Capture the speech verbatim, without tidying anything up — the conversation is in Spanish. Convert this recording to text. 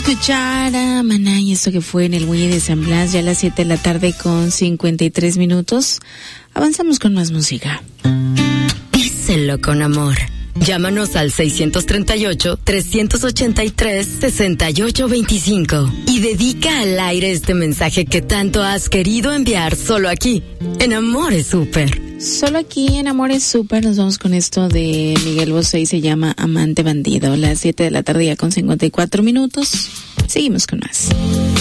escuchar a Maná y esto que fue en el Muelle de San Blas, ya a las siete de la tarde con cincuenta y tres minutos. Avanzamos con más música. Díselo con amor. Llámanos al seiscientos treinta y ocho, trescientos ochenta y tres, sesenta y ocho veinticinco y dedica al aire este mensaje que tanto has querido enviar solo aquí, en Amores Súper. Solo aquí en Amores Súper nos vamos con esto de Miguel Bosé y se llama Amante Bandido. Las siete de la tarde ya con cincuenta y cuatro minutos. Seguimos con más.